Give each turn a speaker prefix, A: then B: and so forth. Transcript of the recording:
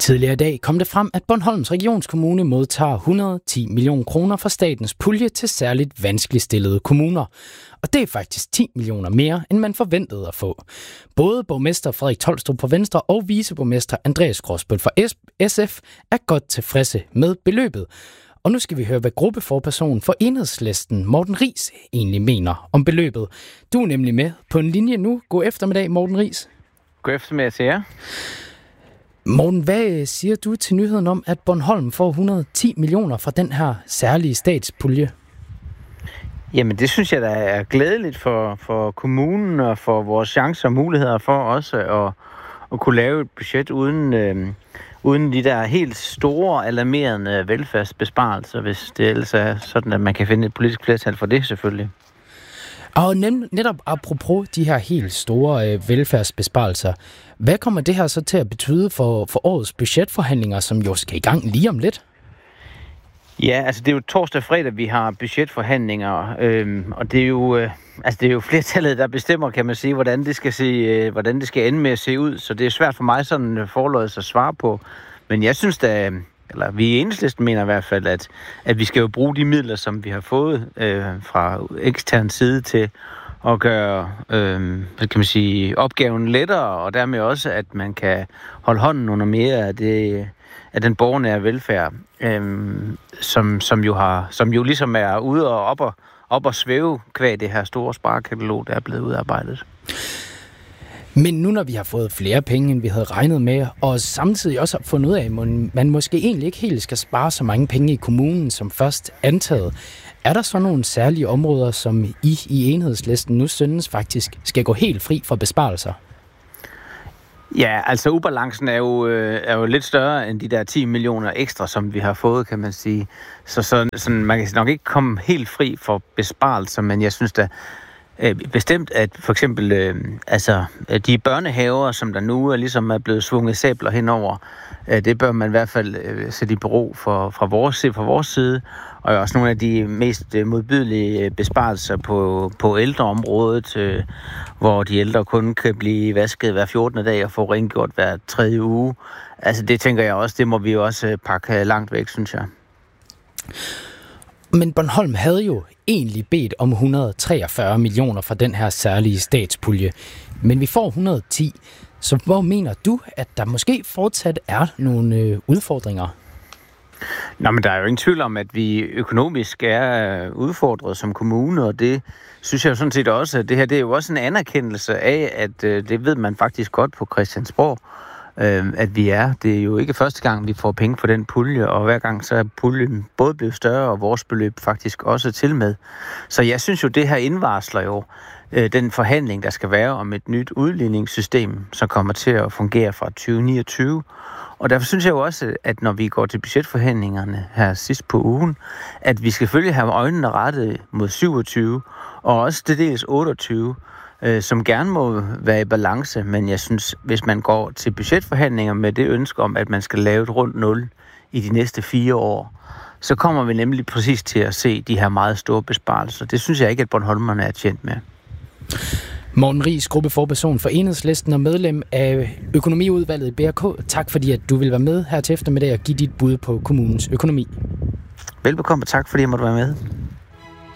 A: Tidligere i dag kom det frem, at Bornholms Regionskommune modtager 110 millioner kroner fra statens pulje til særligt vanskeligt stillede kommuner. Og det er faktisk 10 millioner mere, end man forventede at få. Både borgmester Frederik Tolstrup fra Venstre og viceborgmester Andreas Gråsbøl fra SF er godt tilfredse med beløbet. Og nu skal vi høre, hvad gruppeforperson for Enhedslisten, Morten Riis, egentlig mener om beløbet. Du er nemlig med på en linje nu. God eftermiddag, Morten Riis.
B: God eftermiddag til jer.
A: Morten, hvad siger du til nyheden om, at Bornholm får 110 millioner fra den her særlige statspulje?
B: Jamen, det synes jeg da er glædeligt for kommunen og for vores chancer og muligheder for også at kunne lave et budget uden de der helt store, alarmerende velfærdsbesparelser, hvis det ellers er sådan, at man kan finde et politisk flertal for det selvfølgelig.
A: Og netop apropos de her helt store velfærdsbesparelser, hvad kommer det her så til at betyde for årets budgetforhandlinger, som jo skal i gang lige om lidt?
B: Ja, altså det er jo torsdag og fredag, vi har budgetforhandlinger, og det er jo flertallet, der bestemmer, kan man sige, hvordan det skal ende med at se ud. Så det er svært for mig sådan forlods at svare på. Men jeg synes da, eller vi i Enhedslisten mener i hvert fald, at vi skal jo bruge de midler, som vi har fået fra ekstern side til at gøre opgaven lettere, og dermed også, at man kan holde hånden under mere af den borgernære velfærd, som jo ligesom er ude og op og svæve kvad det her store sparekatalog, der er blevet udarbejdet.
A: Men nu når vi har fået flere penge, end vi havde regnet med, og samtidig også har fundet ud af, at man måske egentlig ikke helt skal spare så mange penge i kommunen som først antaget, er der så nogle særlige områder, som I Enhedslisten nu synes faktisk skal gå helt fri for besparelser?
B: Ja, altså ubalancen er jo lidt større end de der 10 millioner ekstra, som vi har fået, kan man sige. Så sådan, man kan nok ikke komme helt fri for besparelser, men jeg synes da bestemt, at for eksempel de børnehaver, som der nu ligesom er blevet svunget sabler henover, det bør man i hvert fald sætte i bero fra vores side. Og også nogle af de mest modbydelige besparelser på ældreområdet, hvor de ældre kun kan blive vasket hver 14. dag og få rengjort hver 3. uge. Altså det tænker jeg også, det må vi jo også pakke langt væk, synes jeg.
A: Men Bornholm havde jo egentlig bedt om 143 millioner fra den her særlige statspulje. Men vi får 110. Så hvor mener du, at der måske fortsat er nogle udfordringer?
B: Nå, men der er jo ingen tvivl om, at vi økonomisk er udfordret som kommune, og det synes jeg jo sådan set også, at det her det er jo også en anerkendelse af, at det ved man faktisk godt på Christiansborg, at vi er. Det er jo ikke første gang, vi får penge for den pulje, og hver gang så er puljen både blevet større, og vores beløb faktisk også til med. Så jeg synes jo, det her indvarsler jo den forhandling, der skal være om et nyt udligningssystem, som kommer til at fungere fra 2029. Og derfor synes jeg jo også, at når vi går til budgetforhandlingerne her sidst på ugen, at vi selvfølgelig have øjnene rettet mod 27, og også til dels 28, som gerne må være i balance. Men jeg synes, hvis man går til budgetforhandlinger med det ønske om, at man skal lave et rundt 0 i de næste 4 år, så kommer vi nemlig præcis til at se de her meget store besparelser. Det synes jeg ikke, at bornholmerne er tjent med.
A: Morten Riis, gruppeforperson for Enhedslisten og medlem af økonomiudvalget i BRK. Tak fordi, at du vil være med her til eftermiddag og give dit bud på kommunens økonomi.
B: Velbekomme, og tak fordi jeg måtte være med.